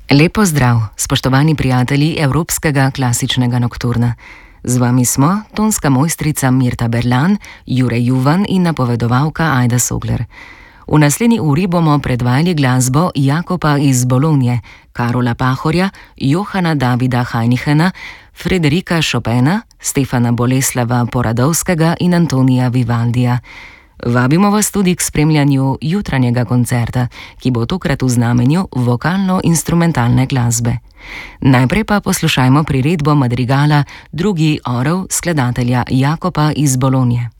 Lepo zdrav, spoštovani prijatelji Evropskega klasičnega nokturna. Z vami smo tonska mojstrica Mirta Berlan, Jure Juvan in napovedovalka Ajda Sogler. V naslednji uri bomo predvajali glasbo Jakoba iz Bologne, Karola Pahorja, Johana Davida Heinricha, Frederika Chopina, Stefana Boleslava Poradovskega in Antonija Vivaldija. Vabimo vas tudi k spremljanju jutranjega koncerta, ki bo tokrat v znamenju vokalno-instrumentalne glasbe. Najprej pa poslušajmo priredbo madrigala Drugi orel skladatelja Jakoba iz Bologne.